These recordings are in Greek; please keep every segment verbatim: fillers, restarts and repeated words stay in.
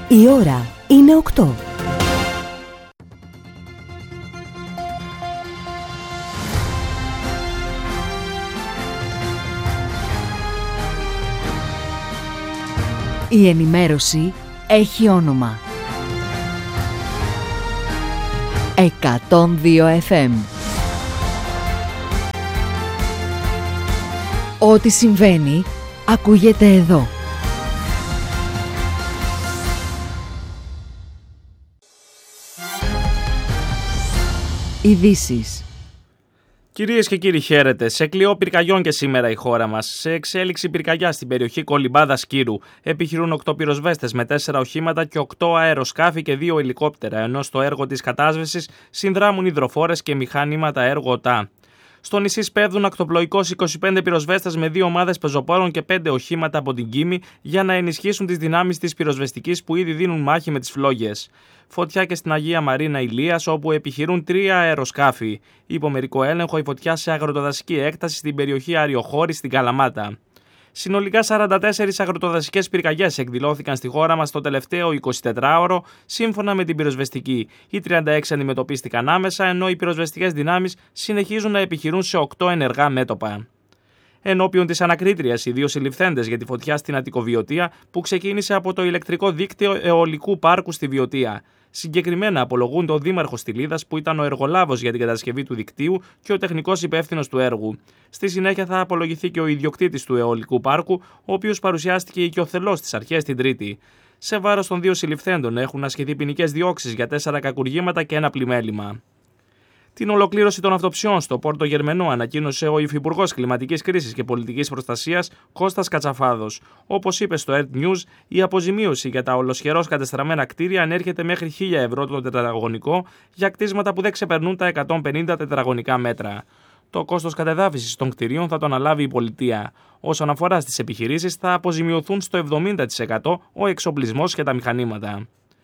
Η ώρα είναι οκτώ. Η ενημέρωση έχει όνομα. εκατόν δύο εφ εμ. Ό,τι συμβαίνει, ακούγεται εδώ. Ειδήσεις. Κυρίες και κύριοι, χαίρετε. Σε κλειό πυρκαγιών και σήμερα η χώρα μας. Σε εξέλιξη πυρκαγιά στην περιοχή Κολυμπάδας Κύρου επιχειρούν οκτώ πυροσβέστες με τέσσερα οχήματα και οκτώ αεροσκάφη και δύο ελικόπτερα, ενώ στο έργο της κατάσβεσης συνδράμουν υδροφόρες και μηχανήματα έργο ΟΤΑ. Στο νησί σπέβδουν ακτοπλοϊκώς είκοσι πέντε πυροσβέστες με δύο ομάδες πεζοπόρων και πέντε οχήματα από την Κίμη για να ενισχύσουν τις δυνάμεις της πυροσβεστικής που ήδη δίνουν μάχη με τις φλόγες. Φωτιά και στην Αγία Μαρίνα Ηλίας, όπου επιχειρούν τρία αεροσκάφη. Υπό μερικό έλεγχο η φωτιά σε αγροτοδασική έκταση στην περιοχή Αριοχώρη στην Καλαμάτα. Συνολικά σαράντα τέσσερις αγροτοδασικές πυρκαγιές εκδηλώθηκαν στη χώρα μας το τελευταίο εικοσιτετράωρο, σύμφωνα με την πυροσβεστική. Οι τριάντα έξι αντιμετωπίστηκαν άμεσα, ενώ οι πυροσβεστικές δυνάμεις συνεχίζουν να επιχειρούν σε οκτώ ενεργά μέτωπα. Ενώπιον της ανακρίτριας, οι δύο συλληφθέντες για τη φωτιά στην Αττικοβιωτία που ξεκίνησε από το ηλεκτρικό δίκτυο αιωλικού πάρκου στη Βιωτία. Συγκεκριμένα απολογούνται ο δήμαρχος Τιλίδας, που ήταν ο εργολάβος για την κατασκευή του δικτύου και ο τεχνικός υπεύθυνος του έργου. Στη συνέχεια θα απολογηθεί και ο ιδιοκτήτης του αιωλικού πάρκου, ο οποίος παρουσιάστηκε οικειοθελώς στις αρχές την Τρίτη. Σε βάρος των δύο συλληφθέντων έχουν ασκηθεί ποινικές διώξεις για τέσσερα κακουργήματα και ένα πλημέλημα. Την ολοκλήρωση των αυτοψιών στο Πόρτο Γερμενό ανακοίνωσε ο Υφυπουργός Κλιματικής Κρίσης και Πολιτικής Προστασίας Κώστας Κατσαφάδος. Όπως είπε στο Earth News, η αποζημίωση για τα ολοσχερώς κατεστραμμένα κτίρια ανέρχεται μέχρι χίλια ευρώ το τετραγωνικό για κτίσματα που δεν ξεπερνούν τα εκατόν πενήντα τετραγωνικά μέτρα. Το κόστος κατεδάφισης των κτηρίων θα το αναλάβει η πολιτεία. Όσον αφορά στις επιχειρήσεις, θα αποζημιωθούν στο εβδομήντα τοις εκατό ο εξοπλισμός και τα μηχανήματα.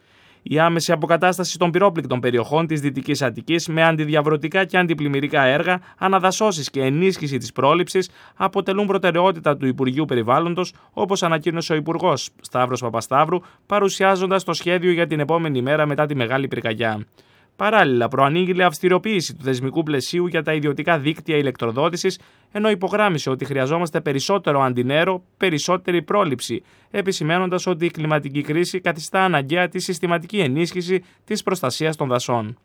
Η άμεση αποκατάσταση των πυρόπληκτων περιοχών της Δυτικής Αττικής με αντιδιαβρωτικά και αντιπλημμυρικά έργα, αναδασώσεις και ενίσχυση της πρόληψης αποτελούν προτεραιότητα του Υπουργείου Περιβάλλοντος, όπως ανακοίνωσε ο Υπουργός Σταύρος Παπασταύρου, παρουσιάζοντας το σχέδιο για την επόμενη μέρα μετά τη μεγάλη πυρκαγιά. Παράλληλα, προανήγγειλε αυστηροποίηση του θεσμικού πλαισίου για τα ιδιωτικά δίκτυα ηλεκτροδότησης, ενώ υπογράμμισε ότι χρειαζόμαστε περισσότερο αντινέρο, περισσότερη πρόληψη, επισημαίνοντας ότι η κλιματική κρίση καθιστά αναγκαία τη συστηματική ενίσχυση της προστασίας των δασών.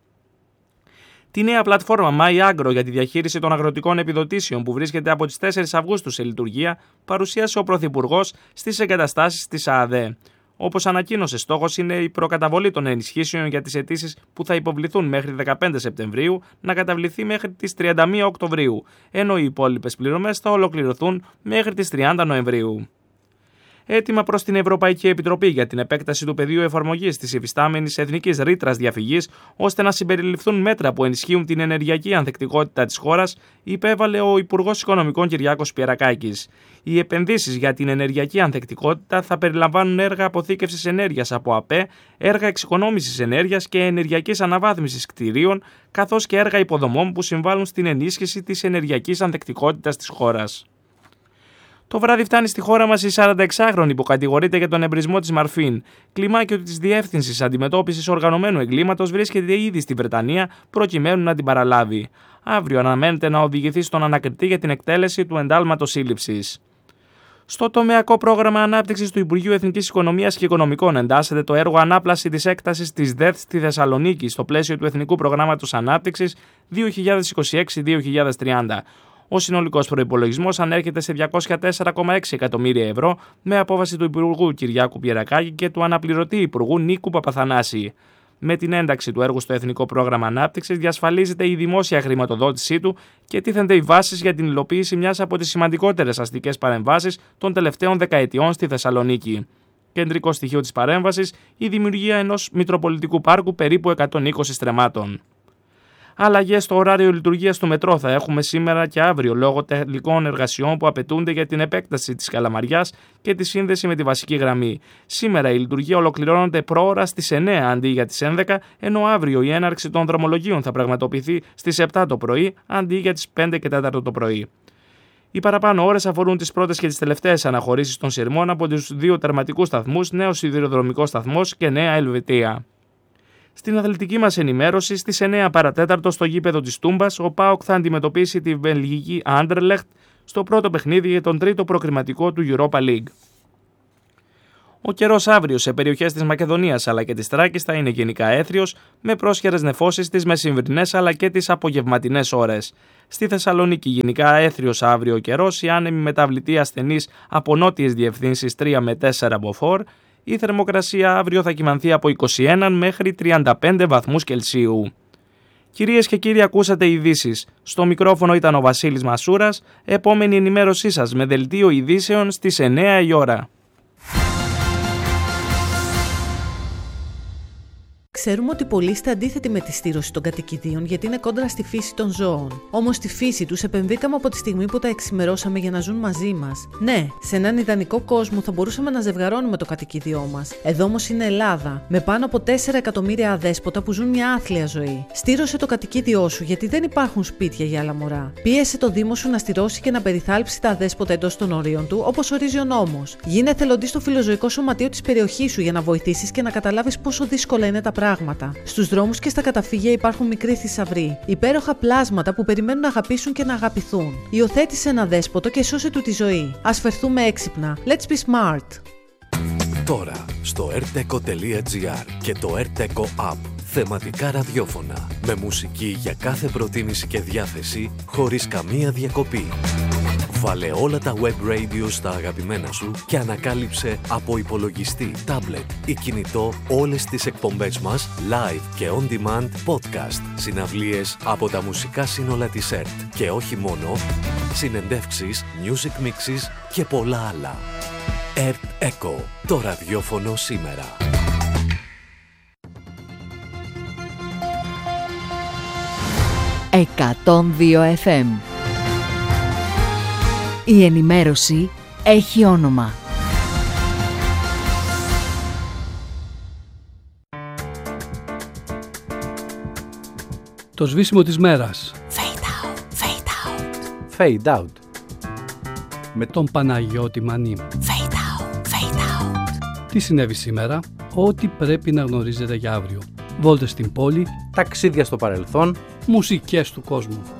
Τη νέα πλατφόρμα MyAgro για τη διαχείριση των αγροτικών επιδοτήσεων, που βρίσκεται από τις τέσσερις Αυγούστου σε λειτουργία, παρουσίασε ο Πρωθυπουργός στις εγκαταστάσεις της ΑΑΔΕ. Όπως ανακοίνωσε, στόχος είναι η προκαταβολή των ενισχύσεων για τις αιτήσεις που θα υποβληθούν μέχρι δεκαπέντε Σεπτεμβρίου να καταβληθεί μέχρι τις τριάντα μία Οκτωβρίου, ενώ οι υπόλοιπες πληρωμές θα ολοκληρωθούν μέχρι τις τριάντα Νοεμβρίου. Έτοιμα προς την Ευρωπαϊκή Επιτροπή για την επέκταση του πεδίου εφαρμογής της υφιστάμενης εθνικής ρήτρας διαφυγής, ώστε να συμπεριληφθούν μέτρα που ενισχύουν την ενεργειακή ανθεκτικότητα της χώρας, υπέβαλε ο Υπουργός Οικονομικών Κυριάκος Πιερακάκης. Οι επενδύσεις για την ενεργειακή ανθεκτικότητα θα περιλαμβάνουν έργα αποθήκευσης ενέργειας από ΑΠΕ, έργα εξοικονόμησης ενέργειας και ενεργειακής αναβάθμισης κτηρίων, καθώς και έργα υποδομών που συμβάλλουν στην ενίσχυση της ενεργειακής ανθεκτικότητας της χώρας. Το βράδυ φτάνει στη χώρα μας η σαρανταεξάχρονη που κατηγορείται για τον εμπρισμό της Μαρφίν. Κλιμάκιο της Διεύθυνσης Αντιμετώπισης Οργανωμένου Εγκλήματος βρίσκεται ήδη στη Βρετανία προκειμένου να την παραλάβει. Αύριο αναμένεται να οδηγηθεί στον ανακριτή για την εκτέλεση του εντάλματος σύλληψης. Στο τομεακό πρόγραμμα ανάπτυξης του Υπουργείου Εθνικής Οικονομίας και Οικονομικών εντάσσεται το έργο ανάπλαση της έκτασης της ΔΕΘ στη Θεσσαλονίκη στο πλαίσιο του Εθνικού Προγράμματος Ανάπτυξης δύο χιλιάδες είκοσι έξι με δύο χιλιάδες τριάντα. Ο συνολικός προϋπολογισμός ανέρχεται σε διακόσια τέσσερα κόμμα έξι εκατομμύρια ευρώ με απόφαση του Υπουργού Κυριάκου Πιερακάκη και του αναπληρωτή Υπουργού Νίκου Παπαθανάση. Με την ένταξη του έργου στο Εθνικό Πρόγραμμα Ανάπτυξης διασφαλίζεται η δημόσια χρηματοδότησή του και τίθενται οι βάσεις για την υλοποίηση μιας από τις σημαντικότερες αστικές παρεμβάσεις των τελευταίων δεκαετιών στη Θεσσαλονίκη. Κεντρικό στοιχείο της παρέμβασης, η δημιουργία ενός Μητροπολιτικού Πάρκου περίπου εκατόν είκοσι στρεμμάτων. Αλλαγές στο ωράριο λειτουργίας του μετρό θα έχουμε σήμερα και αύριο λόγω τελικών εργασιών που απαιτούνται για την επέκταση της Καλαμαριάς και τη σύνδεση με τη βασική γραμμή. Σήμερα η λειτουργία ολοκληρώνεται προώρα στις εννέα αντί για τις έντεκα, ενώ αύριο η έναρξη των δρομολογίων θα πραγματοποιηθεί στις επτά το πρωί αντί για τις πέντε και τέσσερα το πρωί. Οι παραπάνω ώρες αφορούν τις πρώτες και τις τελευταίες αναχωρήσεις των σειρμών από τους δύο τερματικούς σταθμούς, νέο σιδηροδρομικό σταθμός και Νέα Ελβετία. Στην αθλητική μας ενημέρωση, στις εννέα παρά τέταρτο στο γήπεδο της Τούμπας, ο ΠΑΟΚ θα αντιμετωπίσει τη βελγική Anderlecht στο πρώτο παιχνίδι για τον τρίτο προκριματικό του Europa League. Ο καιρός αύριο σε περιοχές της Μακεδονίας αλλά και της Θράκης θα είναι γενικά έθριος, με πρόσχερες νεφώσεις τις μεσημβρινές αλλά και τις απογευματινές ώρες. Στη Θεσσαλονίκη γενικά έθριος αύριο ο καιρός, η άνεμη μεταβλητή ασθενής από νότιες διευθύνσεις τρία με τέσσερα μποφόρ. Η θερμοκρασία αύριο θα κυμανθεί από είκοσι ένα μέχρι τριάντα πέντε βαθμούς Κελσίου. Κυρίες και κύριοι, ακούσατε ειδήσεις. Στο μικρόφωνο ήταν ο Βασίλης Μασούρας. Επόμενη ενημέρωσή σας με δελτίο ειδήσεων στις εννέα η ώρα. Ξέρουμε ότι πολλοί είστε αντίθετοι με τη στήρωση των κατοικιδίων γιατί είναι κόντρα στη φύση των ζώων. Όμως στη φύση τους επεμβήκαμε από τη στιγμή που τα εξημερώσαμε για να ζουν μαζί μας. Ναι, σε έναν ιδανικό κόσμο θα μπορούσαμε να ζευγαρώνουμε το κατοικίδιό μας. Εδώ όμως είναι Ελλάδα, με πάνω από τέσσερα εκατομμύρια αδέσποτα που ζουν μια άθλια ζωή. Στήρωσε το κατοικίδιό σου γιατί δεν υπάρχουν σπίτια για άλλα μωρά. Πίεσε το Δήμο σου να στηρώσει και να περιθάλψει τα αδέσποτα εντός των ορίων του, όπως ορίζει ο νόμος. Γίνε εθελοντής στο φιλοζωικό σωματείο της περιοχής σου για να βοηθήσεις και να καταλάβεις πόσο δύσκολα είναι τα πράγματα. Στους δρόμους και στα καταφύγια υπάρχουν μικροί θησαυροί, υπέροχα πλάσματα που περιμένουν να αγαπήσουν και να αγαπηθούν. Υιοθέτησε ένα δέσποτο και σώσε του τη ζωή. Ας φερθούμε έξυπνα. Let's be smart. Τώρα στο erteco τελεία gr και το erteco app. Θεματικά ραδιόφωνα με μουσική για κάθε προτίμηση και διάθεση χωρίς καμία διακοπή. Βάλε όλα τα web radio στα αγαπημένα σου και ανακάλυψε από υπολογιστή, τάμπλετ ή κινητό όλες τις εκπομπές μας live και on demand podcast, συναυλίες από τα μουσικά σύνολα της ΕΡΤ και όχι μόνο, συνεντεύξεις, music mixes και πολλά άλλα. ΕΡΤ Echo, το ραδιόφωνο σήμερα. εκατόν δύο εφ εμ. Η ενημέρωση έχει όνομα. Το σβήσιμο της μέρας. Fade out, fade out. Fade out. Με τον Παναγιώτη Μανή. Fade out, fade out. Τι συνέβη σήμερα, ό,τι πρέπει να γνωρίζετε για αύριο. Βόλτες στην πόλη, Ταξίδια στο παρελθόν, μουσικές του κόσμου.